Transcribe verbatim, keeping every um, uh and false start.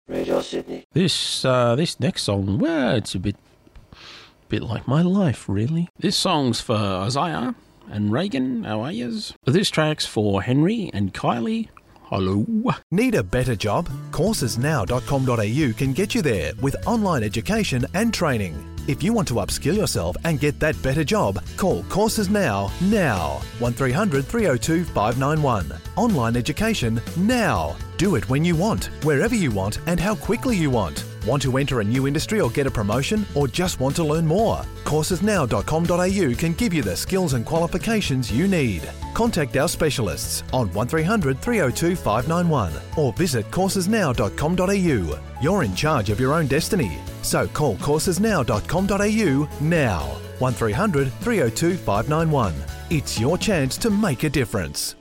Radio Sydney. This uh, this next song, well, it's a bit, bit like my life, really. This song's for Isaiah and Reagan. How are yous? This track's for Henry and Kylie. Hello. Need a better job? courses now dot com dot a u can get you there with online education and training. If you want to upskill yourself and get that better job, call Courses Now, now. one three hundred three oh two five nine one. Online education now. Do it when you want, wherever you want and how quickly you want. Want to enter a new industry or get a promotion, or just want to learn more? courses now dot com dot a u can give you the skills and qualifications you need. Contact our specialists on one three hundred three oh two five nine one or visit courses now dot com dot a u. You're in charge of your own destiny, so call courses now dot com dot a u now. one three hundred three oh two five nine one. It's your chance to make a difference.